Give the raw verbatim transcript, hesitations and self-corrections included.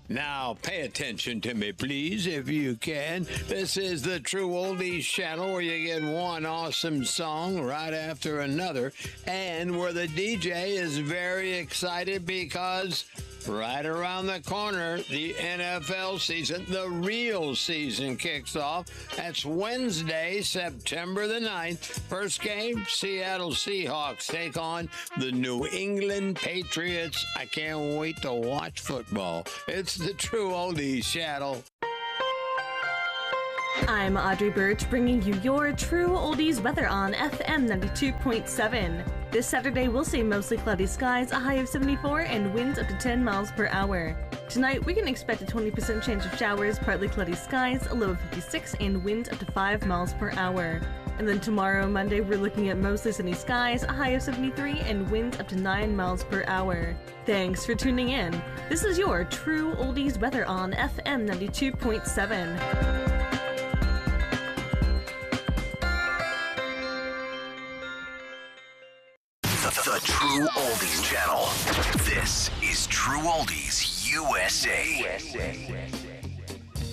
Now, pay attention to me, please, if you can. This is the True Oldies channel where you get one awesome song right after another, and where the D J is very excited because right around the corner, the N F L season, the real season, kicks off. That's Wednesday, September the ninth. First game, Seattle Seahawks take on the New England Patriots. I can't wait to watch football. It's the True Oldies channel. I'm Audrey Birch, bringing you your True Oldies weather on F M ninety-two point seven. This Saturday, we'll see mostly cloudy skies, a high of seventy-four, and winds up to ten miles per hour. Tonight, we can expect a twenty percent chance of showers, partly cloudy skies, a low of fifty-six, and winds up to five miles per hour. And then tomorrow, Monday, we're looking at mostly sunny skies, a high of seventy-three, and winds up to nine miles per hour. Thanks for tuning in. This is your True Oldies weather on F M ninety-two point seven. The True Oldies channel. This is True Oldies U S A.